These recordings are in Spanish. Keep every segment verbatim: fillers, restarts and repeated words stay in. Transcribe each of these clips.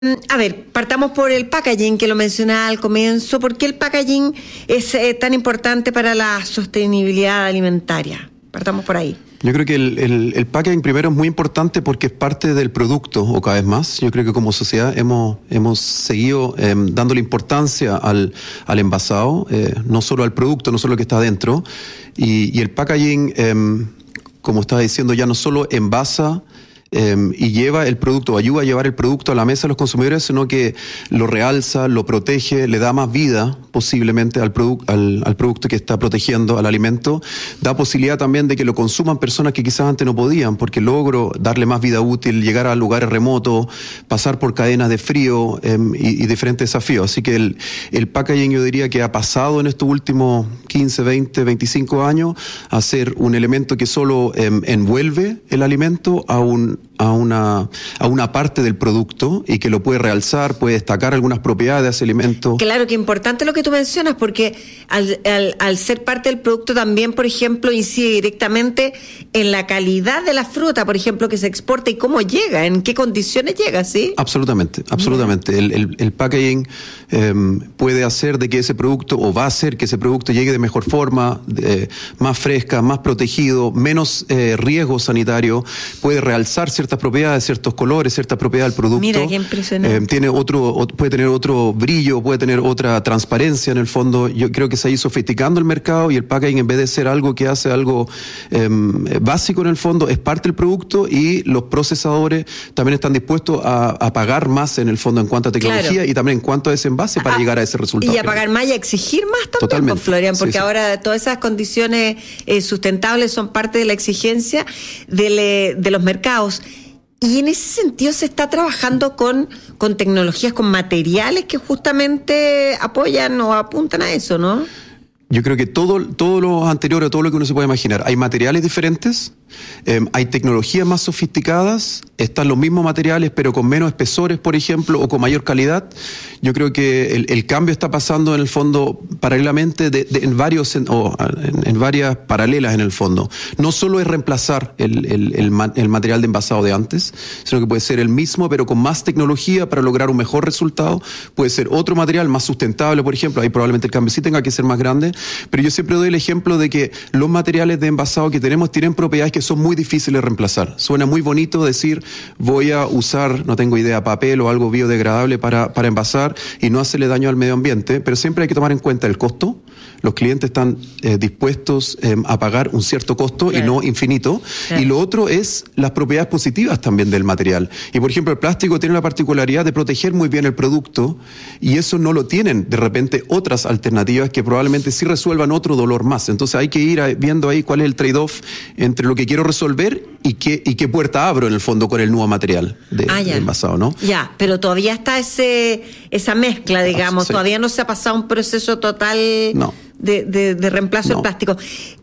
A ver, partamos por el packaging, que lo mencionaba al comienzo. ¿Por qué el packaging es eh, tan importante para la sostenibilidad alimentaria? Partamos por ahí. Yo creo que el, el, el packaging primero es muy importante porque es parte del producto, o cada vez más. Yo creo que como sociedad hemos, hemos seguido eh, dándole importancia al, al envasado, eh, no solo al producto, no solo lo que está adentro. Y, y el packaging, eh, como estaba diciendo, ya no solo envasa Eh, y lleva el producto, ayuda a llevar el producto a la mesa de los consumidores, sino que lo realza, lo protege, le da más vida posiblemente al, produ- al, al producto que está protegiendo, al alimento. Da posibilidad también de que lo consuman personas que quizás antes no podían, porque logro darle más vida útil, llegar a lugares remotos, pasar por cadenas de frío eh, y, y diferentes desafíos. Así que el, el packaging, yo diría que ha pasado en estos últimos quince, veinte, veinticinco años a ser un elemento que solo eh, envuelve el alimento a un a una a una parte del producto y que lo puede realzar, puede destacar algunas propiedades de ese alimento. Claro, que importante lo que tú mencionas, porque al, al, al ser parte del producto también, por ejemplo, incide directamente en la calidad de la fruta, por ejemplo, que se exporta y cómo llega, en qué condiciones llega, ¿sí? Absolutamente, absolutamente. El, el, el packaging eh, puede hacer de que ese producto, o va a hacer que ese producto llegue de mejor forma, de, más fresca, más protegido, menos eh, riesgo sanitario, puede realzar ciertas propiedades, ciertos colores, ciertas propiedades del producto. Mira, qué impresionante. Eh, tiene otro, puede tener otro brillo, puede tener otra transparencia en el fondo. Yo creo que se ha ido sofisticando el mercado y el packaging, en vez de ser algo que hace algo eh, básico en el fondo, es parte del producto, y los procesadores también están dispuestos a, a pagar más en el fondo en cuanto a tecnología, claro, y también en cuanto a ese envase para a, llegar a ese resultado. Y a pagar más y a exigir más también, totalmente, pues, Florian, porque sí, sí. Ahora todas esas condiciones eh, sustentables son parte de la exigencia de, de los mercados. Y en ese sentido se está trabajando con, con tecnologías, con materiales que justamente apoyan o apuntan a eso, ¿no? Yo creo que todo, todo lo anterior, todo lo que uno se puede imaginar. Hay materiales diferentes, eh, hay tecnologías más sofisticadas, están los mismos materiales pero con menos espesores, por ejemplo, o con mayor calidad. Yo creo que el, el cambio está pasando en el fondo paralelamente de, de, en varios en, o en, en varias paralelas en el fondo. No solo es reemplazar el, el, el, el material de envasado de antes, sino que puede ser el mismo pero con más tecnología para lograr un mejor resultado. Puede ser otro material más sustentable, por ejemplo. Ahí probablemente el cambio sí tenga que ser más grande. Pero yo siempre doy el ejemplo de que los materiales de envasado que tenemos tienen propiedades que son muy difíciles de reemplazar. Suena muy bonito decir, voy a usar, no tengo idea, papel o algo biodegradable para, para envasar y no hacerle daño al medio ambiente, pero siempre hay que tomar en cuenta el costo. Los clientes están eh, dispuestos eh, a pagar un cierto costo, claro, y no infinito. Claro. Y lo otro es las propiedades positivas también del material. Y por ejemplo, el plástico tiene la particularidad de proteger muy bien el producto, y eso no lo tienen de repente otras alternativas que probablemente sí resuelvan otro dolor más. Entonces hay que ir viendo ahí cuál es el trade-off entre lo que quiero resolver y qué, y qué puerta abro en el fondo con el nuevo material de, ah, de envasado, ¿no? Ya, pero todavía está ese esa mezcla, digamos, ah, sí. Todavía no se ha pasado un proceso total no. de, de, de reemplazo no. del plástico.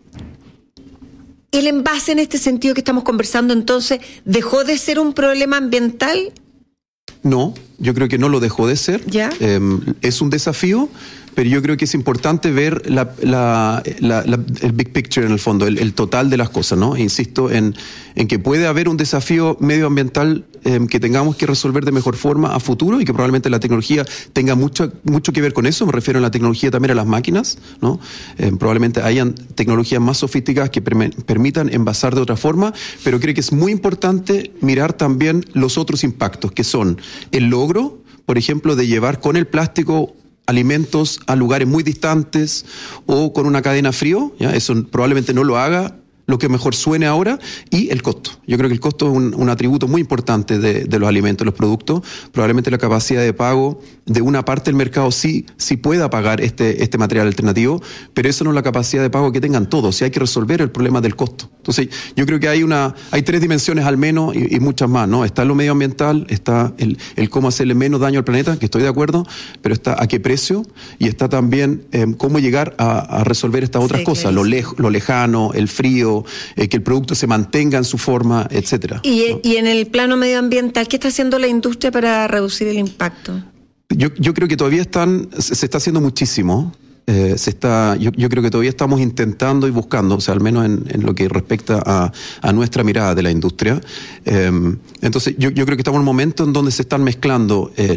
¿El envase en este sentido que estamos conversando entonces dejó de ser un problema ambiental? No, yo creo que no lo dejó de ser. ¿Ya? Eh, es un desafío, pero yo creo que es importante ver la, la, la, la, el big picture en el fondo, el, el total de las cosas, ¿no? Insisto en, en que puede haber un desafío medioambiental eh, que tengamos que resolver de mejor forma a futuro, y que probablemente la tecnología tenga mucho, mucho que ver con eso. Me refiero a la tecnología también a las máquinas, ¿no? Eh, probablemente hayan tecnologías más sofisticadas que perme, permitan envasar de otra forma, pero creo que es muy importante mirar también los otros impactos, que son el logro, por ejemplo, de llevar con el plástico alimentos a lugares muy distantes o con una cadena frío, ¿ya? Eso probablemente no lo haga lo que mejor suene ahora, y el costo. Yo creo que el costo es un, un atributo muy importante de, de los alimentos, los productos. Probablemente la capacidad de pago de una parte del mercado sí, sí pueda pagar este, este material alternativo, pero eso no es la capacidad de pago que tengan todos, y hay que resolver el problema del costo. Entonces, yo creo que hay una, hay tres dimensiones al menos, y, y muchas más, ¿no? Está lo medioambiental, está el, el cómo hacerle menos daño al planeta, que estoy de acuerdo, pero está a qué precio, y está también eh, cómo llegar a, a resolver estas otras sí, cosas, claro. lo, lej, lo lejano, el frío, Eh, que el producto se mantenga en su forma, etcétera. Y, ¿no? y en el plano medioambiental, ¿qué está haciendo la industria para reducir el impacto? Yo, yo creo que todavía están, se está haciendo muchísimo. eh, se está, yo, yo creo que todavía estamos intentando y buscando, o sea, al menos en, en lo que respecta a, a nuestra mirada de la industria. Eh, entonces, yo, yo creo que estamos en un momento en donde se están mezclando eh,